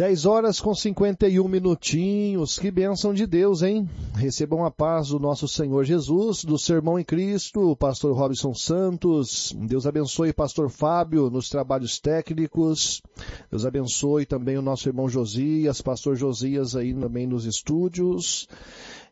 10 horas com 51 minutinhos, que bênção de Deus, hein? Recebam a paz do nosso Senhor Jesus, do Sermão em Cristo, o pastor Robson Santos. Deus abençoe o pastor Fábio nos trabalhos técnicos. Deus abençoe também o nosso irmão Josias, pastor Josias aí também nos estúdios.